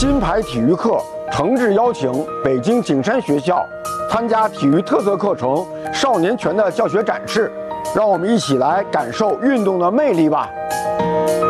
金牌体育课诚挚邀请北京景山学校参加体育特色课程少年拳的教学展示，让我们一起来感受运动的魅力吧。